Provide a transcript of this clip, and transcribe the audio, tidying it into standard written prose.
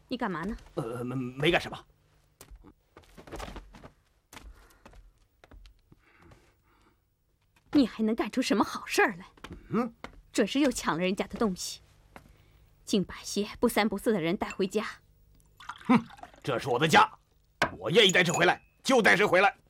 你干嘛呢？ 没干什么。 你还能干出什么好事儿来？准是又抢了人家的东西，竟把些不三不四的人带回家。 哼，这是我的家，我愿意带谁回来就带谁回来。